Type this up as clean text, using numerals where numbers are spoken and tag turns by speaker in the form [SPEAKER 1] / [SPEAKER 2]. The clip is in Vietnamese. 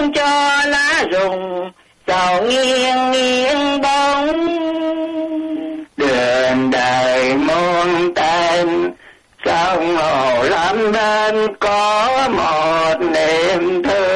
[SPEAKER 1] không cho lá rụng sầu nghiêng nghiêng bóng.
[SPEAKER 2] Đường đời muôn tên sông hồ lắm bên có một niềm thương.